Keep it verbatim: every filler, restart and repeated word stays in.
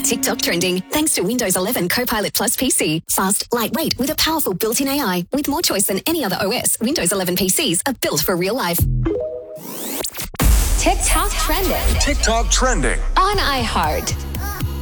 TikTok trending thanks to Windows eleven Copilot Plus P C. Fast, lightweight with a powerful built-in A I. With more choice than any other O S, Windows eleven P Cs are built for real life. TikTok trending. TikTok trending. On iHeart.